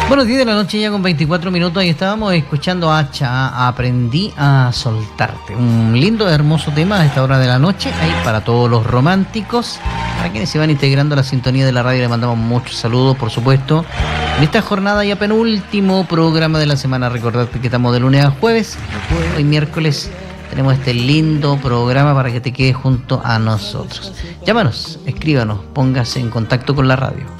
Bueno, 10 de la noche ya con 24 minutos, ahí estábamos escuchando a Hacha, Aprendí a soltarte. Un lindo, hermoso tema a esta hora de la noche, ahí para todos los románticos, para quienes se van integrando a la sintonía de la radio, le mandamos muchos saludos, por supuesto. En esta jornada ya penúltimo programa de la semana, recordarte que estamos de lunes a jueves, hoy miércoles tenemos este lindo programa para que te quedes junto a nosotros. Llámanos, escríbanos, póngase en contacto con la radio.